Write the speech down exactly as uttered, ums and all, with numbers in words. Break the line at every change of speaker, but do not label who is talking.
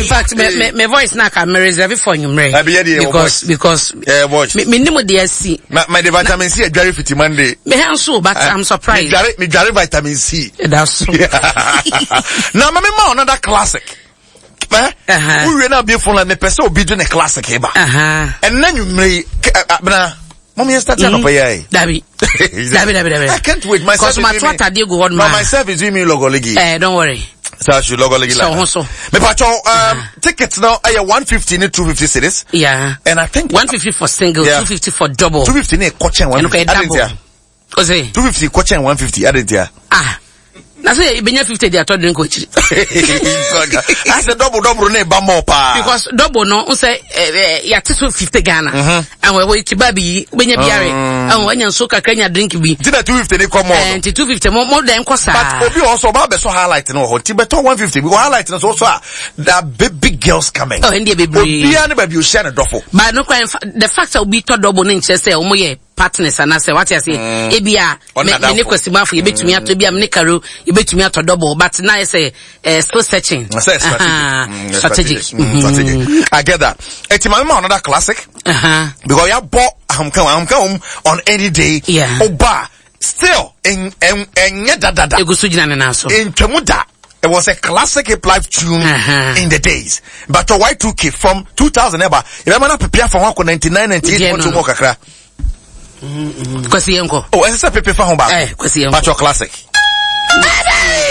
fact, my my voice na can reserve for you, because because
yeah, watch.
Me me nimo dey see.
My the vitamin C very fit Monday.
Me hanso, but I'm surprised.
Me me vitamin C.
That's so.
Now, me ma another classic. Eh? Uh-huh. We na be phone like me person obi do na classic eba.
Uh-huh.
And then you may bna mommy start to pay eh.
Dabi. Dabi dabi dabi.
I can't wait myself.
Cause my twata dey go on ma.
Myself is doing me logo ligi.
Eh, don't worry.
So I should logo ligi like.
So so.
Me pacho um tickets now are one fifty ni two fifty cedis.
Yeah.
And I think
one fifty for single, yeah. two fifty for double.
two fifty ni coach and one fifty.
I didn't hear. Ose.
two fifty coach and one fifty. I didn't hear.
Ah. I say ibenya fifty dey atọ drink coach.
I said double double na ba more pa.
Because double no say eh ya two fifty Ghana. And we we kibabi ibenya biare. And we nya so kakra nya drink bi.
Did two fifty ni come more.
And two fifty more more than kosa.
But obi also ba be so highlight no ho. Tibeto one fifty because highlight no so so that big big girls coming.
Oh, ndi baby.
Obi an baby you share the duffel.
But no the fact that obi to double no nche say omo ye partners and I say what you say ebia me ne kwasima for yebetumi ato bia me ne karo yebetumi ato double but now I say uh, still searching
uh, strategic
uh-huh.
mm,
strategic,
strategic. Mm, strategic I get that eti my mama another classic
uh-huh.
Because ya bought am come am come on any day
yeah
oba still en en enye dadada
egusu gina ne na so
in twamuda. It was a classic hip life tune uh-huh. in the days. But a Y two K from two thousand ever. If I'm not prepared for one ninety-nine ninety-eight
yeah,
want to walk akra.
Mm-hmm. Kwasi yenko.
Oh, esa pepe fa ho ba.
Eh, kwasi yenko.
But your classic.